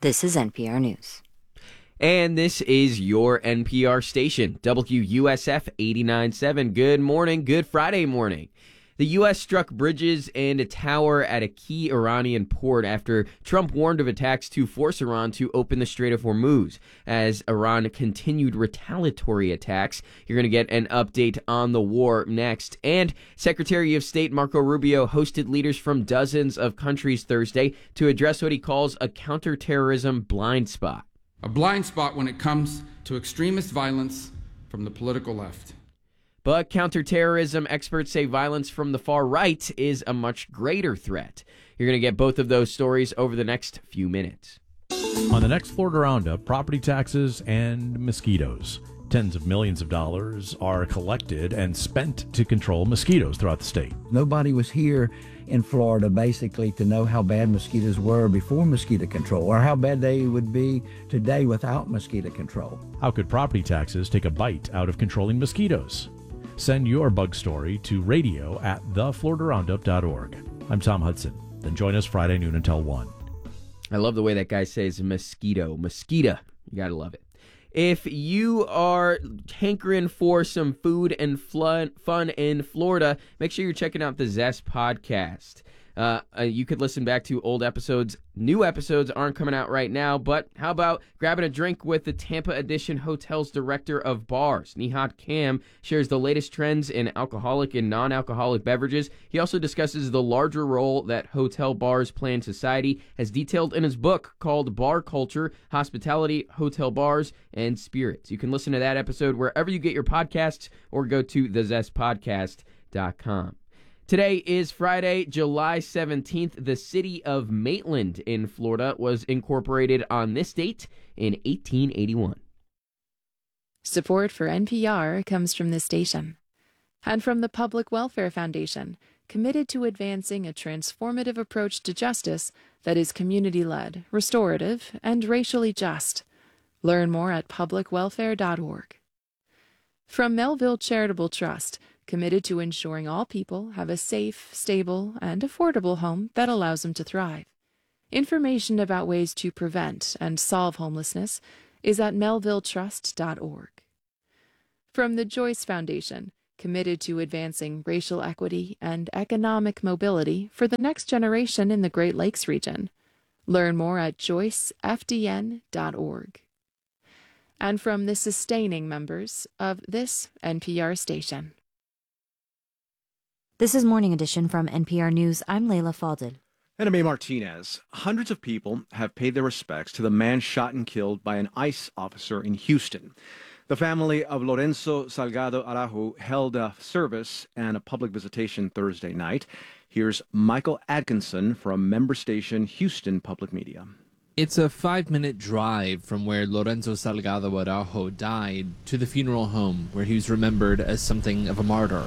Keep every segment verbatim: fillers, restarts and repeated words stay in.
This is N P R News. And this is your N P R station, W U S F eighty-nine point seven. Good morning, good Friday morning. The U S struck bridges and a tower at a key Iranian port after Trump warned of attacks to force Iran to open the Strait of Hormuz. As Iran continued retaliatory attacks, you're going to get an update on the war next. And Secretary of State Marco Rubio hosted leaders from dozens of countries Thursday to address what he calls a counterterrorism blind spot. A blind spot when it comes to extremist violence from the political left. But counterterrorism experts say violence from the far right is a much greater threat. You're going to get both of those stories over the next few minutes. On the next Florida Roundup, property taxes and mosquitoes. Tens of millions of dollars are collected and spent to control mosquitoes throughout the state. Nobody was here in Florida basically to know how bad mosquitoes were before mosquito control or how bad they would be today without mosquito control. How could property taxes take a bite out of controlling mosquitoes? Send your bug story to radio at the florida roundup dot org. I'm Tom Hudson. Then join us Friday noon until one. I love the way that guy says mosquito. Mosquito. You got to love it. If you are hankering for some food and fun in Florida, make sure you're checking out the Zest podcast. Uh, uh, you could listen back to old episodes. New episodes aren't coming out right now, but how about grabbing a drink with the Tampa Edition Hotel's Director of Bars? Nihat Kam shares the latest trends in alcoholic and non-alcoholic beverages. He also discusses the larger role that hotel bars play in society, as detailed in his book called Bar Culture, Hospitality, Hotel Bars, and Spirits. You can listen to that episode wherever you get your podcasts or go to the zest podcast dot com. Today is Friday, July seventeenth. The city of Maitland in Florida was incorporated on this date in eighteen eighty-one. Support for N P R comes from this station and from the Public Welfare Foundation, committed to advancing a transformative approach to justice that is community-led, restorative, and racially just. Learn more at public welfare dot org. From Melville Charitable Trust, committed to ensuring all people have a safe, stable, and affordable home that allows them to thrive. Information about ways to prevent and solve homelessness is at melville trust dot org. From the Joyce Foundation, committed to advancing racial equity and economic mobility for the next generation in the Great Lakes region. Learn more at joyce f d n dot org. And from the sustaining members of this N P R station. This is Morning Edition from N P R News. I'm Layla Falded. And I'm A. Martinez. Hundreds of people have paid their respects to the man shot and killed by an ICE officer in Houston. The family of Lorenzo Salgado Araujo held a service and a public visitation Thursday night. Here's Michael Atkinson from member station Houston Public Media. It's a five-minute drive from where Lorenzo Salgado Araujo died to the funeral home where he was remembered as something of a martyr.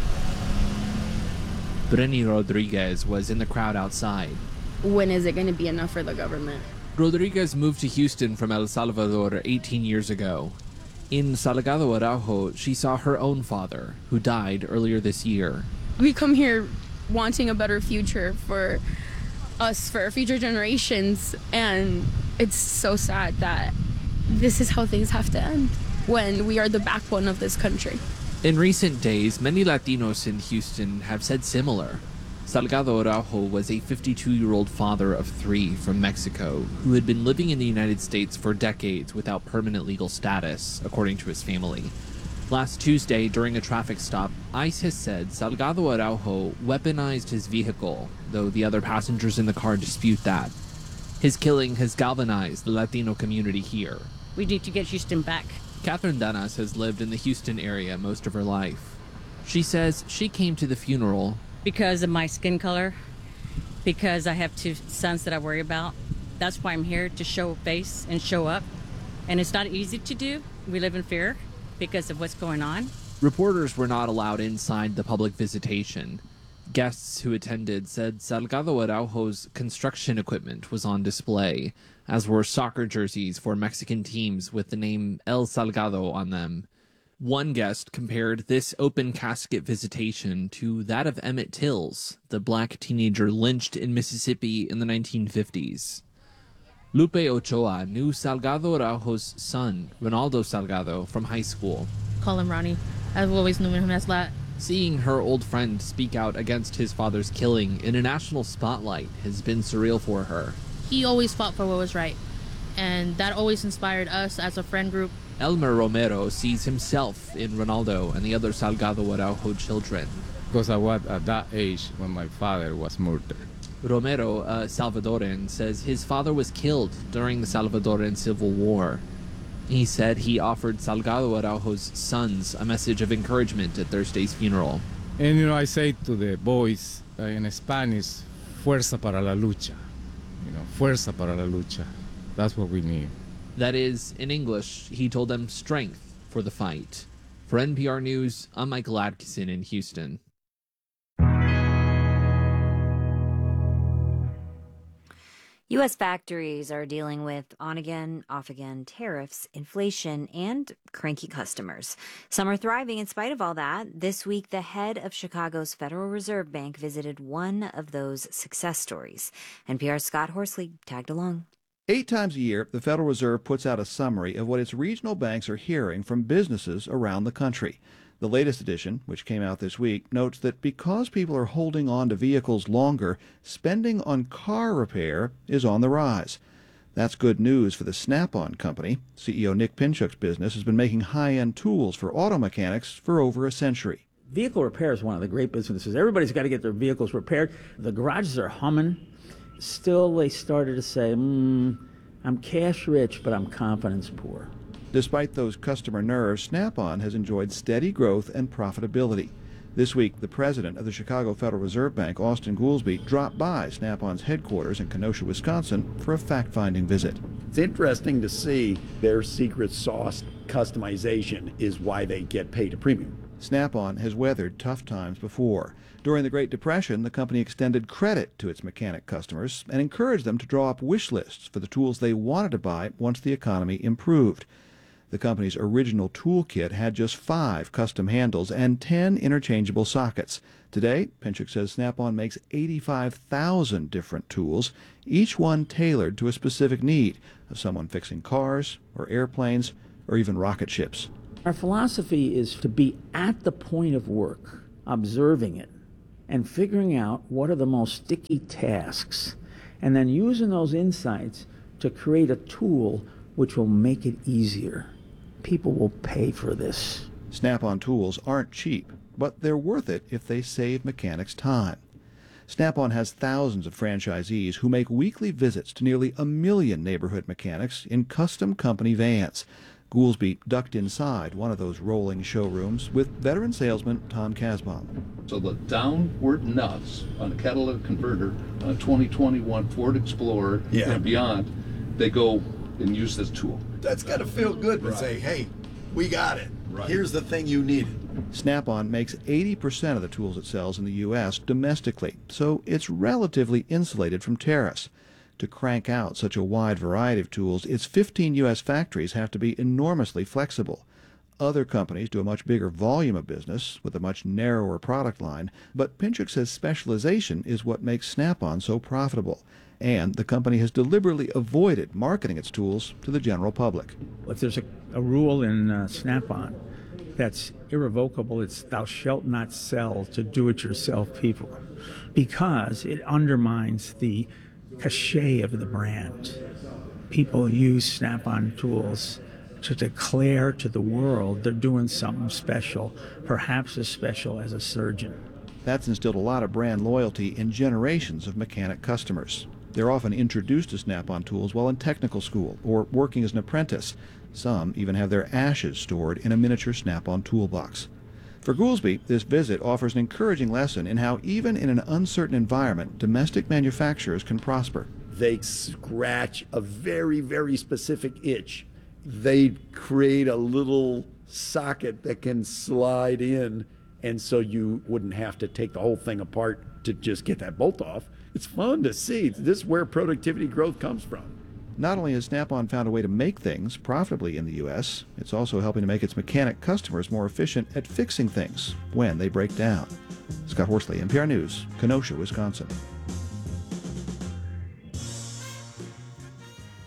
Brenny Rodriguez was in the crowd outside. When is it going to be enough for the government? Rodriguez moved to Houston from El Salvador eighteen years ago. In Salgado Araujo, she saw her own father, who died earlier this year. We come here wanting a better future for us, for future generations, and it's so sad that this is how things have to end when we are the backbone of this country. In recent days, many Latinos in Houston have said similar. Salgado Araujo was a fifty-two-year-old father of three from Mexico who had been living in the United States for decades without permanent legal status, according to his family. Last Tuesday, during a traffic stop, ICE has said Salgado Araujo weaponized his vehicle, though the other passengers in the car dispute that. His killing has galvanized the Latino community here. We need to get Houston back. Catherine Danas has lived in the Houston area most of her life. She says she came to the funeral because of my skin color, because I have two sons that I worry about. That's why I'm here, to show face and show up. And it's not easy to do. We live in fear because of what's going on. Reporters were not allowed inside the public visitation. Guests who attended said Salgado Araujo's construction equipment was on display, as were soccer jerseys for Mexican teams with the name El Salgado on them. One guest compared this open casket visitation to that of Emmett Till's, the black teenager lynched in Mississippi in the nineteen fifties. Lupe Ochoa knew Salgado Araujo's son, Ronaldo Salgado, from high school. Call him Ronnie. I've always known him as that. Seeing her old friend speak out against his father's killing in a national spotlight has been surreal for her. He always fought for what was right, and that always inspired us as a friend group. Elmer Romero sees himself in Ronaldo and the other Salgado Araujo children. Because I was at that age when my father was murdered. Romero, a Salvadoran, says his father was killed during the Salvadoran Civil War. He said he offered Salgado Araujo's sons a message of encouragement at Thursday's funeral. And you know, I say to the boys uh, in Spanish, fuerza para la lucha. You know, fuerza para la lucha. That's what we need. That is, in English, he told them strength for the fight. For N P R News, I'm Michael Atkinson in Houston. U S factories are dealing with on-again, off-again tariffs, inflation, and cranky customers. Some are thriving in spite of all that. This week, the head of Chicago's Federal Reserve Bank visited one of those success stories. N P R's Scott Horsley tagged along. Eight times a year, the Federal Reserve puts out a summary of what its regional banks are hearing from businesses around the country. The latest edition, which came out this week, notes that because people are holding on to vehicles longer, spending on car repair is on the rise. That's good news for the Snap-on company. C E O Nick Pinchuk's business has been making high-end tools for auto mechanics for over a century. Vehicle repair is one of the great businesses. Everybody's got to get their vehicles repaired. The garages are humming. Still, they started to say, mm, I'm cash rich, but I'm confidence poor. Despite those customer nerves, Snap-on has enjoyed steady growth and profitability. This week, the president of the Chicago Federal Reserve Bank, Austin Goolsbee, dropped by Snap-on's headquarters in Kenosha, Wisconsin, for a fact-finding visit. It's interesting to see their secret sauce customization is why they get paid a premium. Snap-on has weathered tough times before. During the Great Depression, the company extended credit to its mechanic customers and encouraged them to draw up wish lists for the tools they wanted to buy once the economy improved. The company's original toolkit had just five custom handles and ten interchangeable sockets. Today, Pinchuk says Snap-on makes eighty-five thousand different tools, each one tailored to a specific need of someone fixing cars or airplanes or even rocket ships. Our philosophy is to be at the point of work, observing it, and figuring out what are the most sticky tasks, and then using those insights to create a tool which will make it easier. People will pay for this. Snap-on tools aren't cheap, but they're worth it if they save mechanics time. Snap-on has thousands of franchisees who make weekly visits to nearly a million neighborhood mechanics in custom company vans. Goolsbee ducked inside one of those rolling showrooms with veteran salesman Tom Casbaum. So the downward nuts on a catalytic converter on a twenty twenty-one Ford Explorer yeah. and beyond, they go and use this tool. That's got to feel good to right. say, hey, we got it. Right. Here's the thing you needed. Snap-on makes eighty percent of the tools it sells in the U S domestically, so it's relatively insulated from tariffs. To crank out such a wide variety of tools, its fifteen U S factories have to be enormously flexible. Other companies do a much bigger volume of business with a much narrower product line, but Pinchuk says specialization is what makes Snap-on so profitable. And the company has deliberately avoided marketing its tools to the general public. If there's a, a rule in uh, Snap-on that's irrevocable, it's thou shalt not sell to do-it-yourself people, because it undermines the cachet of the brand. People use Snap-on tools to declare to the world they're doing something special, perhaps as special as a surgeon. That's instilled a lot of brand loyalty in generations of mechanic customers. They're often introduced to Snap-on tools while in technical school or working as an apprentice. Some even have their ashes stored in a miniature Snap-on toolbox. For Goolsbee, this visit offers an encouraging lesson in how even in an uncertain environment, domestic manufacturers can prosper. They scratch a very, very specific itch. They create a little socket that can slide in, and so you wouldn't have to take the whole thing apart to just get that bolt off. It's fun to see. This is where productivity growth comes from. Not only has Snap-on found a way to make things profitably in the U S, it's also helping to make its mechanic customers more efficient at fixing things when they break down. Scott Horsley, N P R News, Kenosha, Wisconsin.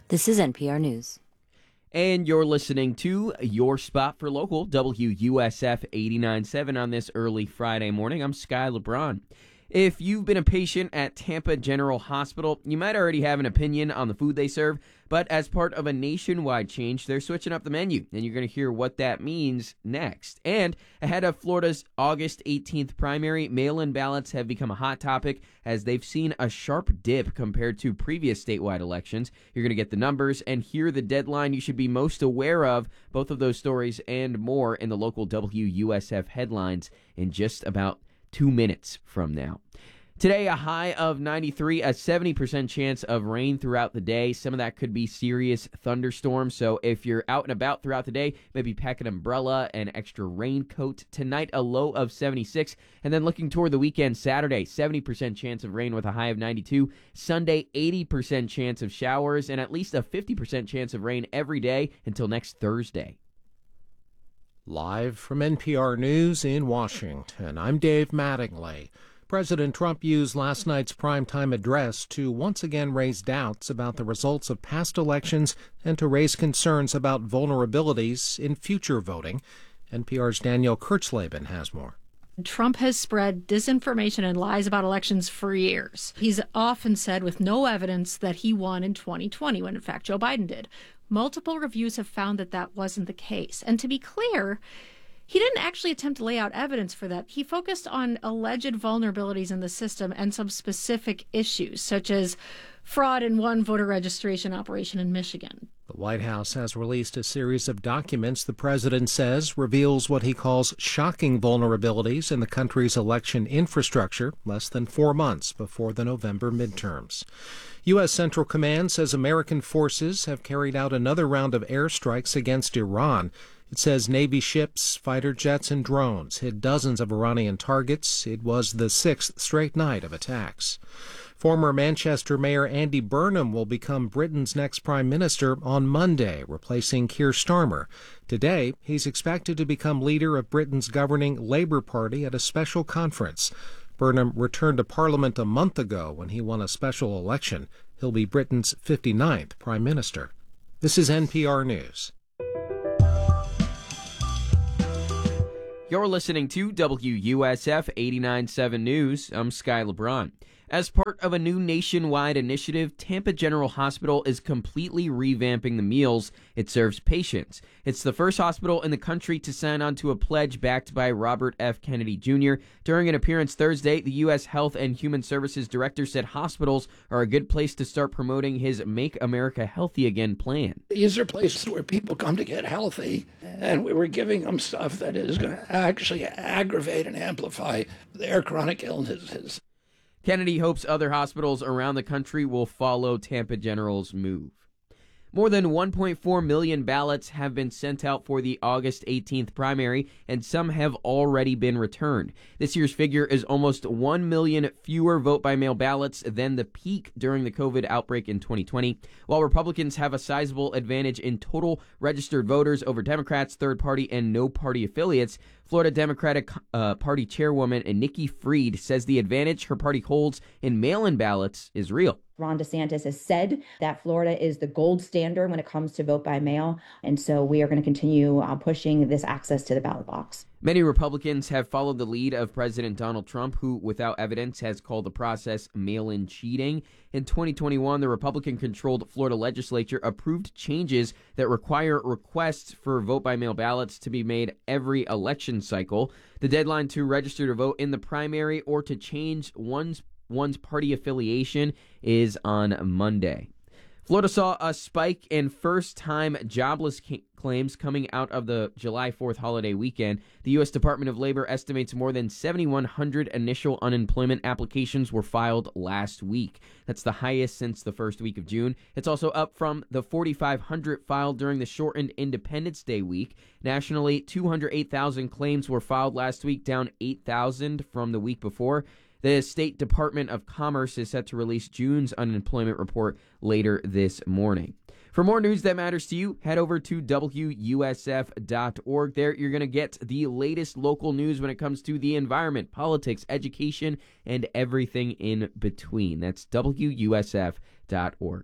This is N P R News. And you're listening to Your Spot for Local, W U S F eighty-nine point seven on this early Friday morning. I'm Sky LeBron. If you've been a patient at Tampa General Hospital, you might already have an opinion on the food they serve, but as part of a nationwide change, they're switching up the menu, and you're going to hear what that means next. And ahead of Florida's August eighteenth primary, mail-in ballots have become a hot topic as they've seen a sharp dip compared to previous statewide elections. You're going to get the numbers and hear the deadline you should be most aware of, both of those stories and more in the local W U S F headlines in just about two minutes from now. Today, a high of ninety-three, a seventy percent chance of rain throughout the day. Some of that could be serious thunderstorms, so if you're out and about throughout the day, maybe pack an umbrella and extra raincoat. Tonight, a low of seventy-six, and then looking toward the weekend, Saturday, seventy percent chance of rain with a high of ninety-two. Sunday, eighty percent chance of showers, and at least a fifty percent chance of rain every day until next Thursday. Live from N P R News in Washington, I'm Dave Mattingly. President Trump used last night's primetime address to once again raise doubts about the results of past elections and to raise concerns about vulnerabilities in future voting. N P R's Danielle Kurtzleben has more. Trump has spread disinformation and lies about elections for years. He's often said with no evidence that he won in twenty twenty, when in fact Joe Biden did. Multiple reviews have found that that wasn't the case. And to be clear, he didn't actually attempt to lay out evidence for that. He focused on alleged vulnerabilities in the system and some specific issues, such as fraud in one voter registration operation in Michigan. The White House has released a series of documents the president says reveals what he calls shocking vulnerabilities in the country's election infrastructure less than four months before the November midterms. U S. Central Command says American forces have carried out another round of airstrikes against Iran. It says Navy ships, fighter jets, and drones hit dozens of Iranian targets. It was the sixth straight night of attacks. Former Manchester Mayor Andy Burnham will become Britain's next prime minister on Monday, replacing Keir Starmer. Today, he's expected to become leader of Britain's governing Labour Party at a special conference. Burnham returned to Parliament a month ago when he won a special election. He'll be Britain's fifty-ninth prime minister. This is N P R News. You're listening to W U S F eighty-nine point seven News. I'm Sky LeBron. As part of a new nationwide initiative, Tampa General Hospital is completely revamping the meals it serves patients. It's the first hospital in the country to sign on to a pledge backed by Robert F. Kennedy Junior During an appearance Thursday, the U S. Health and Human Services Director said hospitals are a good place to start promoting his Make America Healthy Again plan. These are places where people come to get healthy, and we were giving them stuff that is going to actually aggravate and amplify their chronic illnesses. Kennedy hopes other hospitals around the country will follow Tampa General's move. More than one point four million ballots have been sent out for the August eighteenth primary, and some have already been returned. This year's figure is almost one million fewer vote-by-mail ballots than the peak during the COVID outbreak in twenty twenty. While Republicans have a sizable advantage in total registered voters over Democrats, third-party, and no-party affiliates, Florida Democratic uh, Party Chairwoman Nikki Fried says the advantage her party holds in mail-in ballots is real. Ron DeSantis has said that Florida is the gold standard when it comes to vote by mail, and so we are going to continue uh, pushing this access to the ballot box. Many Republicans have followed the lead of President Donald Trump, who, without evidence, has called the process mail-in cheating. In twenty twenty-one, the Republican-controlled Florida legislature approved changes that require requests for vote-by-mail ballots to be made every election cycle. The deadline to register to vote in the primary or to change one's one's party affiliation is on Monday. Florida saw a spike in first-time jobless ca- claims coming out of the July fourth holiday weekend. The U S. Department of Labor estimates more than seven thousand one hundred initial unemployment applications were filed last week. That's the highest since the first week of June. It's also up from the four thousand five hundred filed during the shortened Independence Day week. Nationally, two hundred eight thousand claims were filed last week, down eight thousand from the week before. The State Department of Commerce is set to release June's unemployment report later this morning. For more news that matters to you, head over to W U S F dot org. There you're going to get the latest local news when it comes to the environment, politics, education, and everything in between. That's W U S F dot org.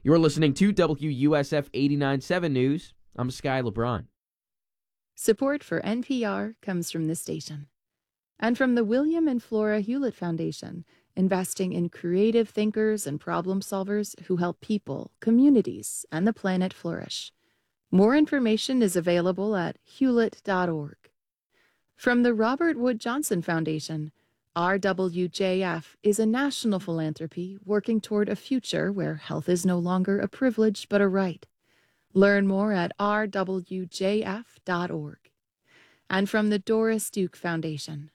You're listening to W U S F eighty-nine point seven News. I'm Sky LeBron. Support for N P R comes from this station and from the William and Flora Hewlett Foundation, investing in creative thinkers and problem solvers who help people, communities, and the planet flourish. More information is available at hewlett dot org. From the Robert Wood Johnson Foundation, R W J F is a national philanthropy working toward a future where health is no longer a privilege but a right. Learn more at r w j f dot org. And from the Doris Duke Foundation.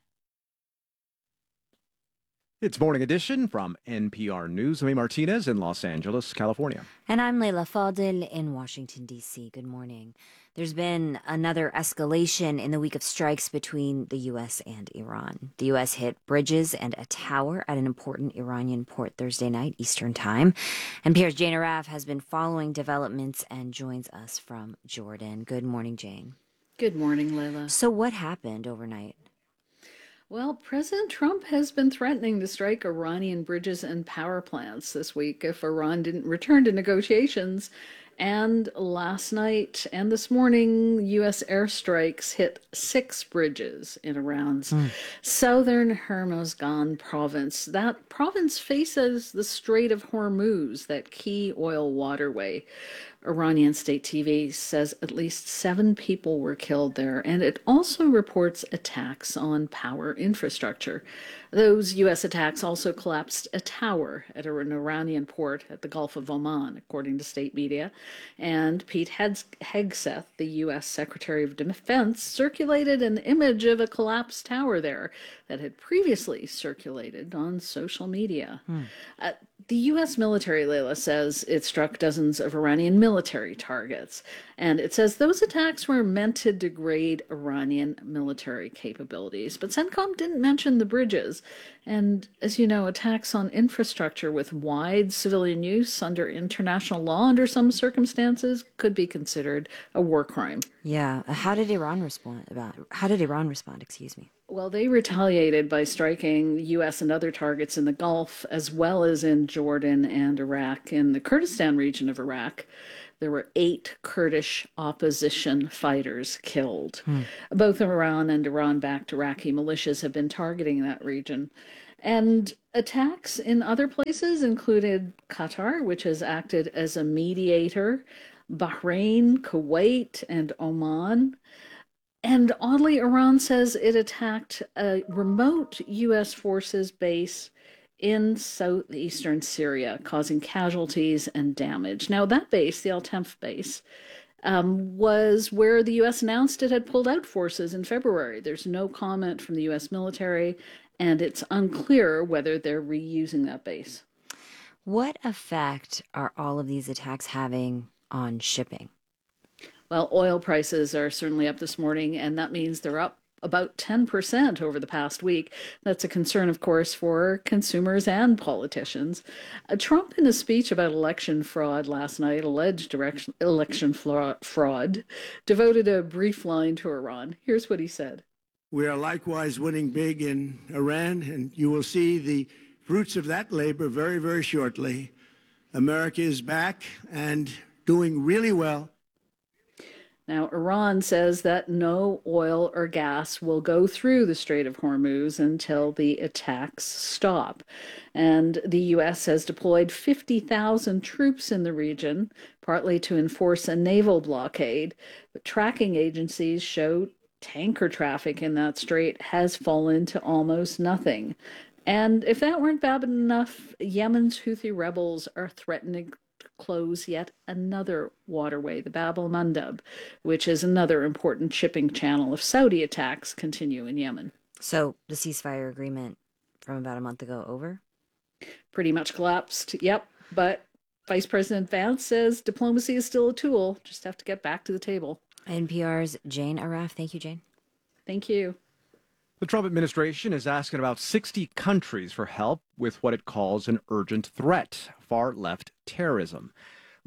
It's Morning Edition from N P R News. I'm Martinez in Los Angeles, California. And I'm Leila Fadel in Washington, D C. Good morning. There's been another escalation in the week of strikes between the U S and Iran. The U S hit bridges and a tower at an important Iranian port Thursday night, Eastern Time. N P R's Jane Araf has been following developments and joins us from Jordan. Good morning, Jane. Good morning, Leila. So what happened overnight? Well, President Trump has been threatening to strike Iranian bridges and power plants this week if Iran didn't return to negotiations. And last night and this morning, U S airstrikes hit six bridges in Iran's mm. southern Hormozgan province. That province faces the Strait of Hormuz, that key oil waterway. Iranian state T V says at least seven people were killed there, and it also reports attacks on power infrastructure. Those U S attacks also collapsed a tower at an Iranian port at the Gulf of Oman, according to state media. And Pete Hegseth, the U S Secretary of Defense, circulated an image of a collapsed tower there that had previously circulated on social media. Hmm. Uh, the U S military, Leila, says it struck dozens of Iranian military targets. And it says those attacks were meant to degrade Iranian military capabilities. But CENTCOM didn't mention the bridges. And as you know, attacks on infrastructure with wide civilian use under international law under some circumstances could be considered a war crime. Yeah. How did Iran respond about how did Iran respond, excuse me? Well, they retaliated by striking U S and other targets in the Gulf, as well as in Jordan and Iraq. In the Kurdistan region of Iraq, there were eight Kurdish opposition fighters killed. Hmm. Both Iran and Iran-backed Iraqi militias have been targeting that region. And attacks in other places included Qatar, which has acted as a mediator, Bahrain, Kuwait, and Oman. And oddly, Iran says it attacked a remote U S forces base in southeastern Syria, causing casualties and damage. Now, that base, the Al Tanf base, um, was where the U S announced it had pulled out forces in February. There's no comment from the U S military, and it's unclear whether they're reusing that base. What effect are all of these attacks having on shipping? Well, oil prices are certainly up this morning, and that means they're up about ten percent over the past week. That's a concern, of course, for consumers and politicians. Uh, Trump, in a speech about election fraud last night, alleged direction, election fraud, devoted a brief line to Iran. Here's what he said. We are likewise winning big in Iran, and you will see the fruits of that labor very, very shortly. America is back and doing really well. Now, Iran says that no oil or gas will go through the Strait of Hormuz until the attacks stop. And the U S has deployed fifty thousand troops in the region, partly to enforce a naval blockade. But tracking agencies show tanker traffic in that strait has fallen to almost nothing. And if that weren't bad enough, Yemen's Houthi rebels are threatening close yet another waterway, the Bab el-Mandeb, which is another important shipping channel if Saudi attacks continue in Yemen. So the ceasefire agreement from about a month ago over? Pretty much collapsed, yep. But Vice President Vance says diplomacy is still a tool. Just have to get back to the table. N P R's Jane Araf. Thank you, Jane. Thank you. The Trump administration is asking about sixty countries for help with what it calls an urgent threat, far-left terrorism.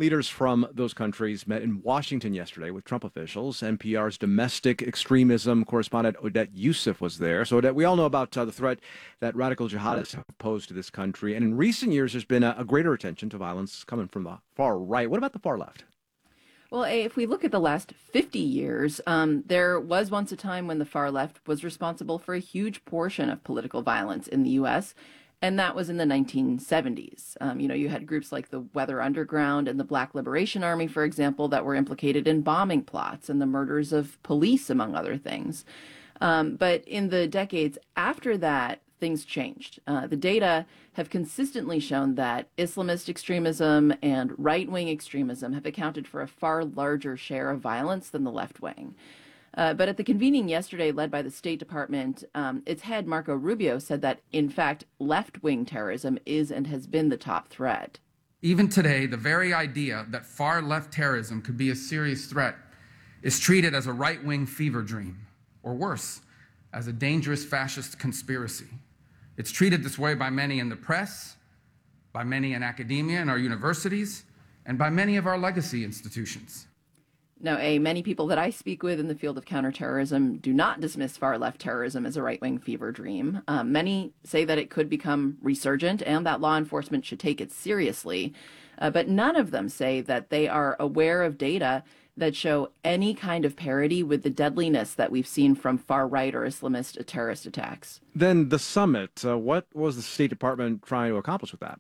Leaders from those countries met in Washington yesterday with Trump officials. N P R's domestic extremism correspondent Odette Yousef was there. So, Odette, we all know about uh, the threat that radical jihadists have posed to this country. And in recent years, there's been a, a greater attention to violence coming from the far right. What about the far left? Well, if we look at the last fifty years, um, there was once a time when the far left was responsible for a huge portion of political violence in the U S, and that was in the nineteen seventies. Um, you know, you had groups like the Weather Underground and the Black Liberation Army, for example, that were implicated in bombing plots and the murders of police, among other things. Um, but in the decades after that, things changed. Uh, the data have consistently shown that Islamist extremism and right-wing extremism have accounted for a far larger share of violence than the left wing. Uh, but at the convening yesterday led by the State Department, um, its head, Marco Rubio, said that, in fact, left-wing terrorism is and has been the top threat. Even today, the very idea that far-left terrorism could be a serious threat is treated as a right-wing fever dream, or worse, as a dangerous fascist conspiracy. It's treated this way by many in the press, by many in academia and our universities, and by many of our legacy institutions. Now, A, many people that I speak with in the field of counterterrorism do not dismiss far-left terrorism as a right-wing fever dream. Um, many say that it could become resurgent and that law enforcement should take it seriously. Uh, but none of them say that they are aware of data that show any kind of parity with the deadliness that we've seen from far-right or Islamist terrorist attacks. Then the summit, uh, what was the State Department trying to accomplish with that?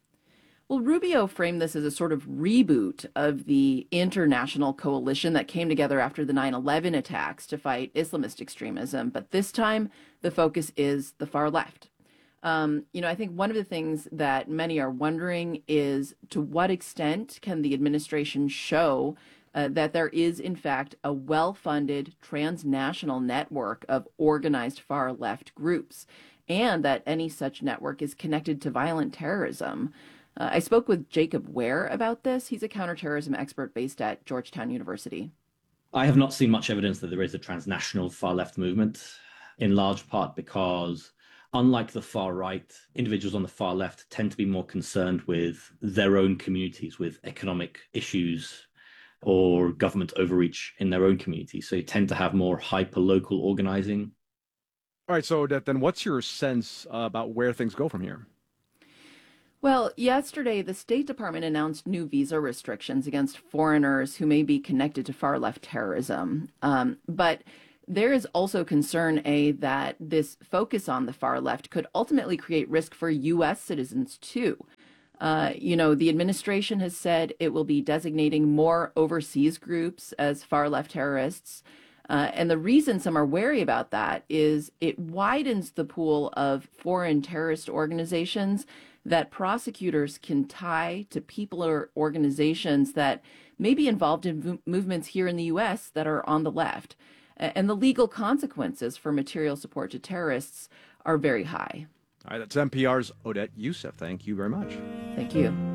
Well, Rubio framed this as a sort of reboot of the international coalition that came together after the nine eleven attacks to fight Islamist extremism. But this time, the focus is the far left. Um, you know, I think one of the things that many are wondering is to what extent can the administration show uh, that there is, in fact, a well-funded transnational network of organized far left groups, and that any such network is connected to violent terrorism. Uh, I spoke with Jacob Ware about this. He's a counterterrorism expert based at Georgetown University. I have not seen much evidence that there is a transnational far-left movement, in large part because, unlike the far right, individuals on the far left tend to be more concerned with their own communities, with economic issues or government overreach in their own communities. So you tend to have more hyper-local organizing. All right, so Odette, then what's your sense uh, about where things go from here? Well, yesterday, the State Department announced new visa restrictions against foreigners who may be connected to far-left terrorism. Um, but there is also concern, A, that this focus on the far left could ultimately create risk for U S citizens, too. Uh, you know, the administration has said it will be designating more overseas groups as far-left terrorists. Uh, and the reason some are wary about that is it widens the pool of foreign terrorist organizations that prosecutors can tie to people or organizations that may be involved in v- movements here in the U S that are on the left. And the legal consequences for material support to terrorists are very high. All right, that's N P R's Odette Yousef. Thank you very much. Thank you.